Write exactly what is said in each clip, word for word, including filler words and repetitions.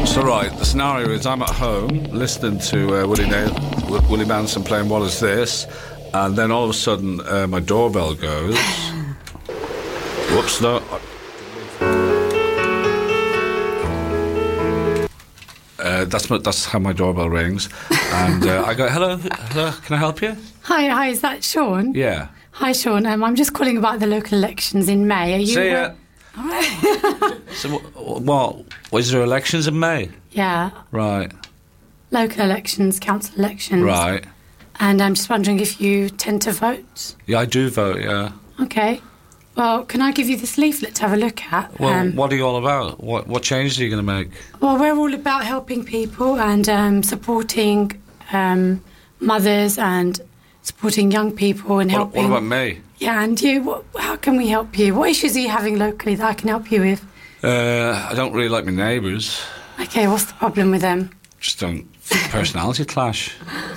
So right, the scenario is I'm at home listening to uh, Willie, Na- w- Willie Manson playing What Is This, and then all of a sudden uh, my doorbell goes. Whoops, no. Uh, that's my, that's how my doorbell rings, and uh, I go, hello, hello, can I help you? Hi, hi, is that Sean? Yeah. Hi, Sean. Um, I'm just calling about the local elections in May. Are you? See ya. Uh, all right. So what? Was there elections in May? Yeah. Right. Local elections, council elections. Right. And I'm just wondering if you tend to vote. Yeah, I do vote. Yeah. Okay. Well, can I give you this leaflet to have a look at? Well, um, what are you all about? What what changes are you going to make? Well, we're all about helping people and um, supporting um, mothers and supporting young people and What, helping. what about me? Yeah, and you. What, how can we help you? What issues are you having locally that I can help you with? Uh, I don't really like my neighbours. Okay, what's the problem with them? Just don't personality clash.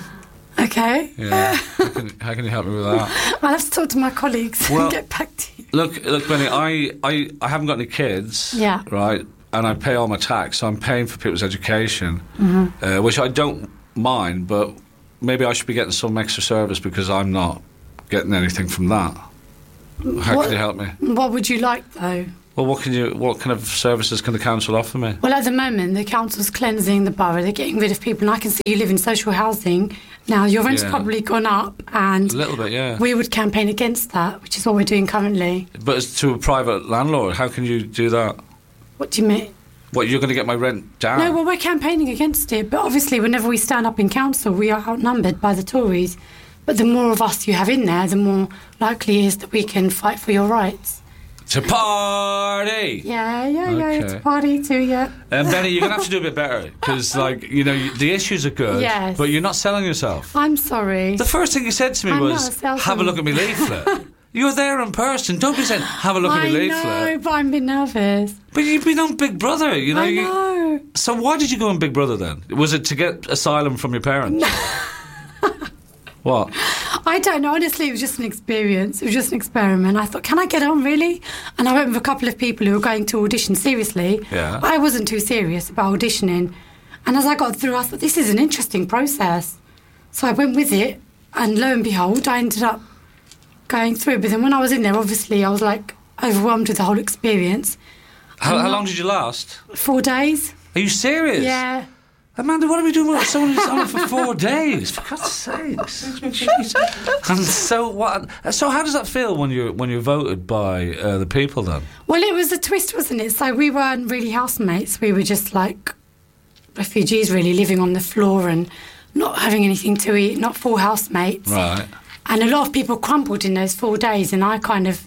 Okay. Yeah. how, can, how can you help me with that? I'll have to talk to my colleagues Well, and get back to you. Look, look, Benny. I, I, I haven't got any kids. Yeah. Right. And I pay all my tax, so I'm paying for people's education, Mm-hmm. uh, which I don't mind. But maybe I should be getting some extra service because I'm not getting anything from that. How What- can you help me? What would you like, though? Well, what can you? What kind of services can the council offer me? Well, at the moment, the council's cleansing the borough. They're getting rid of people, and I can see you live in social housing. Now, your rent's Yeah. probably gone up, and A little bit, yeah. we would campaign against that, which is what we're doing currently. But as to a private landlord, how can you do that? What do you mean? What, you're going to get my rent down? No, well, we're campaigning against it, but obviously, whenever we stand up in council, we are outnumbered by the Tories. But the more of us you have in there, the more likely it is that we can fight for your rights. To party! Yeah, yeah, yeah, Okay. it's a party too, yeah. Um, Benny, you're going to have to do a bit better because, like, you know, you- the issues are good, Yes. but you're not selling yourself. I'm sorry. The first thing you said to me I'm was, not a salesman. have a look at my leaflet. You're there in person. Don't be saying, have a look at I my leaflet. know, but I'm a bit nervous. But you've been on Big Brother, you know. I you- know. So why did you go on Big Brother then? Was it to get asylum from your parents? What? I don't know. Honestly, it was just an experience. It was just an experiment. I thought, can I get on, really? And I went with a couple of people who were going to audition seriously. Yeah. I wasn't too serious about auditioning. And as I got through, I thought, this is an interesting process. So I went with it, and lo and behold, I ended up going through. But then when I was in there, obviously, I was, like, overwhelmed with the whole experience. How, I'm how not- long did you last? Four days. Are you serious? Yeah. Amanda, what are we doing with someone who's on it for four days? For God's sakes. Jeez. And so what? So how does that feel when you're when you're voted by uh, the people then? Well, it was a twist, wasn't it? So we weren't really housemates. We were just like refugees, really, living on the floor and not having anything to eat, not full housemates. Right. And a lot of people crumbled in those four days, and I kind of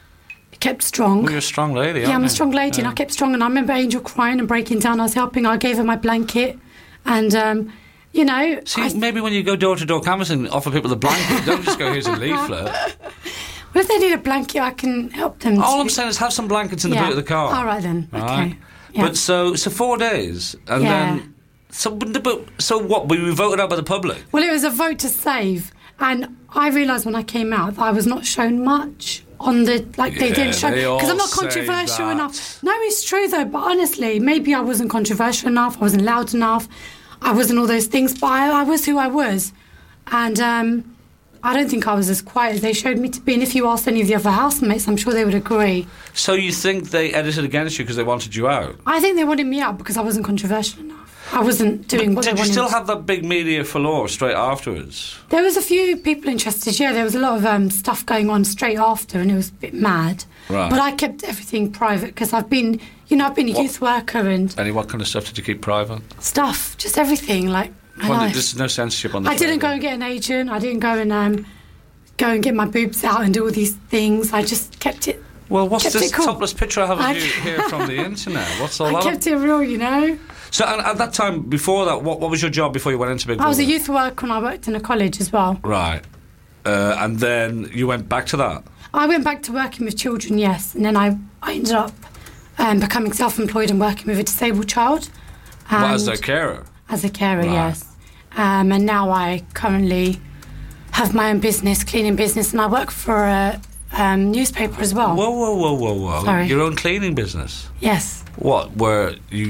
kept strong. Well, you're a strong lady, aren't yeah, I'm you? a strong lady, and I kept strong. And I remember Angel crying and breaking down. I was helping. I gave her my blanket, and um, you know. See, I, maybe when you go door to door canvassing, offer people the blanket. Don't just go, here's a leaflet. well, if they need a blanket, I can help them. All to, I'm saying is have some blankets in the yeah. boot of the car. All right then. Right. Okay. Yeah. But so so four days, and Yeah. then so but so what? We were voted out by the public. Well, it was a vote to save, and I realised when I came out that I was not shown much on the like they Yeah, didn't show they all because I'm not say controversial that. enough. No, it's true though. But honestly, maybe I wasn't controversial enough. I wasn't loud enough. I wasn't all those things. But I, I was who I was, and um, I don't think I was as quiet as they showed me to be. And if you asked any of the other housemates, I'm sure they would agree. So you think they edited against you because they wanted you out? I think they wanted me out because I wasn't controversial enough. I wasn't doing what Did they you wanted. still have that big media furore straight afterwards? There was a few people interested, yeah. There was a lot of um, stuff going on straight after, and it was a bit mad. Right. But I kept everything private because I've been, you know, I've been a What- youth worker and Any what kind of stuff did you keep private? stuff, just everything, like my Well, life. there's no censorship on the I didn't go show. and get an agent. I didn't go and um, go and get my boobs out and do all these things. I just kept it. Well, what's kept this it cool. topless picture I have of I- you here from the internet? What's all I that? kept it real, you know. So and at that time, before that, what, what was your job before you went into Big Brother? I was a youth worker and I worked in a college as well. Right. Uh, and then you went back to that? I went back to working with children, yes, and then I, I ended up um, becoming self-employed and working with a disabled child. But as And- a carer? As a carer, Right. yes. Um, and now I currently have my own business, cleaning business, and I work for a um, newspaper as well. Whoa, whoa, whoa, whoa, whoa. Sorry. Your own cleaning business? Yes. What, where you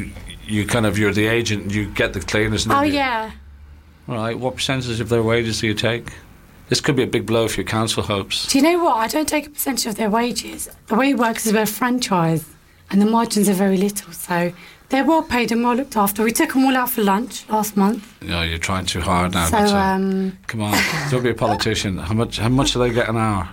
you kind of you're the agent. And you get the cleaners. Oh you? yeah. Right. What percentage of their wages do you take? This could be a big blow for your council hopes. Do you know what? I don't take a percentage of their wages. The way it works is we're a franchise, and the margins are very little. So they're well paid and well looked after. We took them all out for lunch last month. No, you're trying too hard now. So but, uh, um, come on, don't be a politician. How much? How much do they get an hour?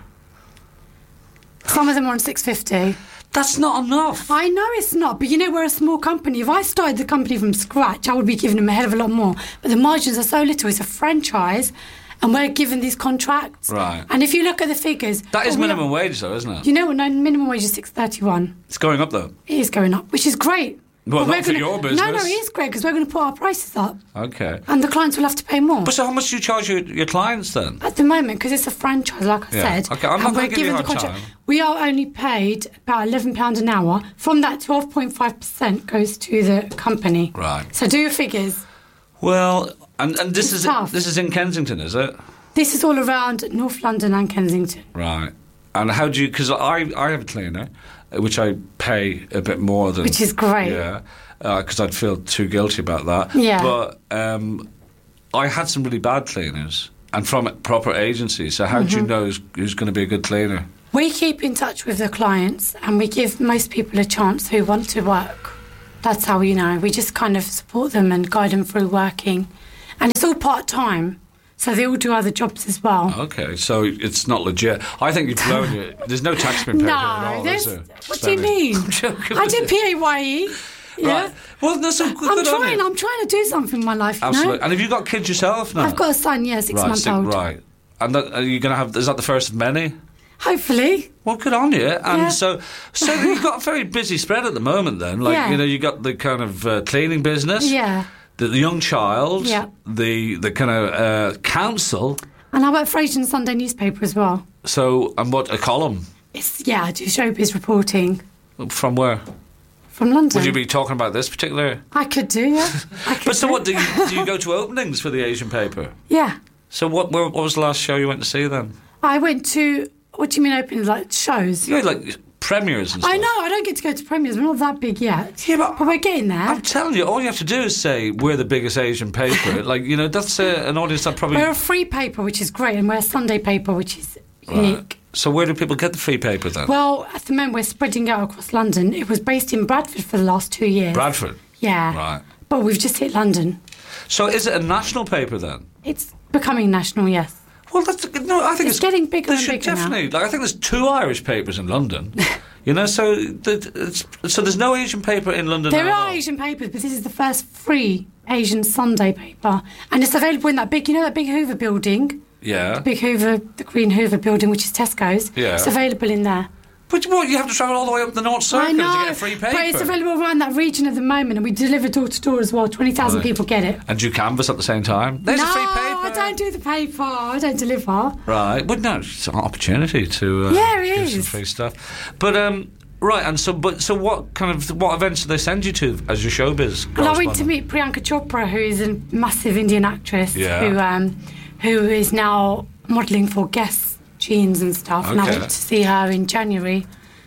some of them are on six fifty. That's not enough. I know it's not, but you know, we're a small company. If I started the company from scratch, I would be giving them a hell of a lot more. But the margins are so little. It's a franchise, and we're given these contracts. Right. And if you look at the figures... That is oh, we minimum are- wage, though, isn't it? You know what? No, minimum wage is six thirty-one. It's going up, though. It is going up, which is great. Well, But we're not for gonna- your business. No, no, it is great, because we're going to put our prices up, Okay. and the clients will have to pay more. But so how much do you charge your, your clients, then? At the moment, because it's a franchise, like I Yeah. said, Okay, I'm not and gonna we're give you a given the hard contract, time. we are only paid about eleven pounds an hour. From that, twelve point five percent goes to the company. Right. So do your figures. Well, and, and this It's is tough. this is in Kensington, is it? This is all around North London and Kensington. Right. And how do you... Because I, I have a cleaner, uh, which I pay a bit more than... Which is great. Yeah. Because I'd feel too guilty about that. Yeah. But um, I had some really bad cleaners, and from proper agencies. So how Mm-hmm. do you know who's, who's going to be a good cleaner? We keep in touch with the clients, and we give most people a chance who want to work. That's how we know. We just kind of support them and guide them through working. And it's all part-time, so they all do other jobs as well. Okay, so it's not legit. I think you've blown it. There's no tax being paid here at No, all, there's... is there? What do you Sammy? mean? I'm joking. I did P A Y E. Yeah. Right. Well, that's so good. I'm good on trying. you. I'm trying to do something in my life. You Absolutely. know? And have you got kids yourself now? I've got a son. Yeah, six right, months sick- old. Right. And that, are you going to have... Is that the first of many? Hopefully. Well, good on you. And Yeah. so, so you've got a very busy spread at the moment. Then, like Yeah. you know, you got the kind of uh, cleaning business, Yeah. the, the young child, Yeah. the the kind of uh, council. And I work for Asian Sunday newspaper as well. So, and what a column It's yeah. I do showbiz reporting from where? from London. Would you be talking about this particular? I could do. Yeah. I could But so, do. what do you, do you go to openings for the Asian paper? Yeah. So, what where, what was the last show you went to see then? I went to. What do you mean opening, like shows? You had like premieres and stuff. I know. I don't get to go to premieres. We're not that big yet. Yeah, but But we're getting there. I'm telling you, all you have to do is say we're the biggest Asian paper. Like you know, that's uh, an audience that probably. We're a free paper, which is great, and we're a Sunday paper, which is Right. unique. So where do people get the free paper then? Well, at the moment, we're spreading out across London. It was based in Bradford for the last two years. Bradford. Yeah. Right. But we've just hit London. So is it a national paper then? It's becoming national, yes. Well, that's no. I think It's getting bigger they and should bigger now. definitely. Like I think there's two Irish papers in London. You know, so the, it's, so there's no Asian paper in London. There now. are Asian papers, but this is the first free Asian Sunday paper. And it's available in that big, you know, that big Hoover building? Yeah. Big Hoover, the Green Hoover building, which is Tesco's. Yeah. It's available in there. But what? You have to travel all the way up the North Circle I know, to get a free paper. but it's available around that region at the moment, and we deliver door to door as well. twenty thousand Right. people get it. And do you canvass at the same time? There's no, a free paper. I don't do the paper. I don't deliver. Right. Well, no, it's an opportunity to uh, Yeah, it give some is. free stuff. But um, right, and so, but so, what kind of what events do they send you to as your showbiz? Well, I went to correspondent? meet Priyanka Chopra, who is a massive Indian actress, Yeah. who um, who is now modelling for Guess jeans and stuff. And I Okay. went to see her in January.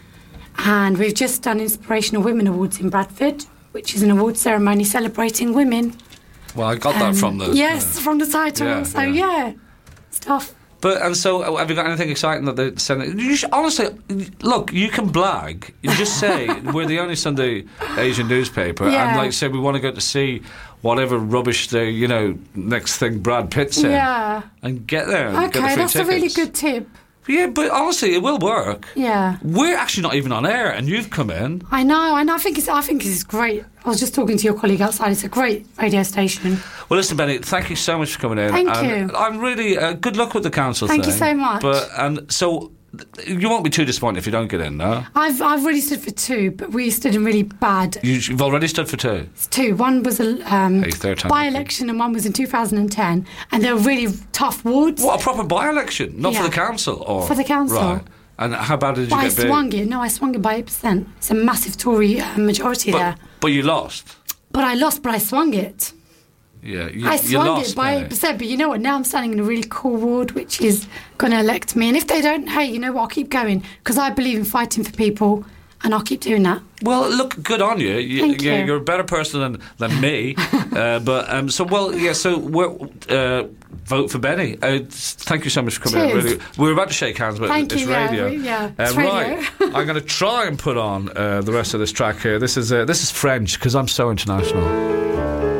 And we've just done Inspirational Women Awards in Bradford, which is an award ceremony celebrating women. Well, I got that Um, from the yes, uh, from the title. yeah, so yeah. yeah, stuff. But and so, uh, have you got anything exciting that they send? You should, honestly, look, you can blag. You just say we're the only Sunday Asian newspaper, Yeah. and like say we want to go to see whatever rubbish the you know next thing Brad Pitt's in, Yeah. and get there. And get the Okay, free that's a really tickets. good tip. Yeah, but honestly, it will work. Yeah. We're actually not even on air, and you've come in. I know, and I think it's I think it's great. I was just talking to your colleague outside. It's a great radio station. Well, listen, Benny, thank you so much for coming in. Thank and you. I'm really uh, good luck with the council Thank you thing. so much. But and so you won't be too disappointed if you don't get in, no? I've I've already stood for two, but we stood in really bad. You, you've already stood for two. It's two. One was a um, Hey, third time by-election, and one was in two thousand ten, and they were really tough wards. What, a proper by-election? Not Yeah. for the council? Or, For the council. Right. And how bad did you But I get big? swung it. No, I swung it by eight percent. It's a massive Tory uh, majority but, there. but you lost. But I lost, but I swung it. Yeah, you, I you swung lost, it by Benny. eight percent. But you know what? Now I'm standing in a really cool ward, which is going to elect me. And if they don't, hey, you know what? I'll keep going because I believe in fighting for people and I'll keep doing that. Well, look, good on you. you, Thank you. you. You're a better person than than me. uh, but um, so well, yeah. So we're, uh, vote for Benny. Uh, thank you so much for coming. Cheers. Really, we were about to shake hands, but Thank it's you, yeah, radio. re- yeah, Uh, it's radio. Right, I'm going to try and put on uh, the rest of this track here. This is uh, this is French because I'm so international.